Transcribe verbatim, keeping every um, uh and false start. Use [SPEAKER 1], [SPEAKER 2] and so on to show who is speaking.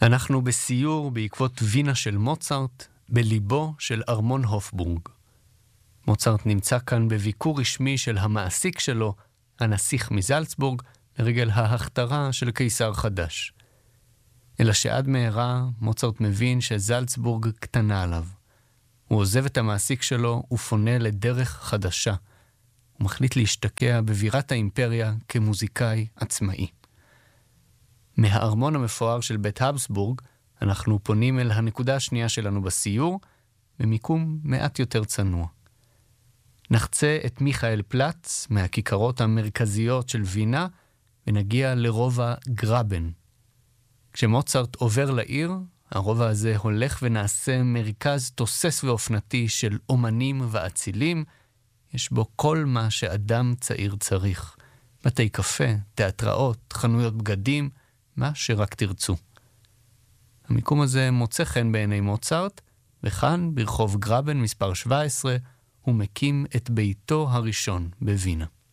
[SPEAKER 1] אנחנו בסיור בעקבות וינה של מוצרט, בליבו של ארמון הופבורג. מוצרט נמצא כאן בביקור רשמי של המעסיק שלו, הנסיך מזלצבורג, לרגל ההכתרה של קיסר חדש. אלא שעד מהרה מוצרט מבין שזלצבורג קטנה עליו. הוא עוזב את המעסיק שלו ופונה לדרך חדשה. הוא מחליט להשתקע בבירת האימפריה כמוזיקאי עצמאי. מהארמון המפואר של בית הבסבורג, אנחנו פונים אל הנקודה השנייה שלנו בסיור, במיקום מעט יותר צנוע. נחצה את מיכאל פלץ מהכיכרות המרכזיות של וינה, ונגיע לרובע גרבן. כשמוצרט עובר לעיר, הרובע הזה הולך ונעשה מרכז תוסס ואופנתי של אומנים ואצילים. יש בו כל מה שאדם צעיר צריך. בתי קפה, תיאטראות, חנויות בגדים, מה שרק תרצו. המיקום הזה מוצא חן בעיני מוצרט, וכאן ברחוב גרבן מספר שבע עשרה הוא מקים את ביתו הראשון בווינה.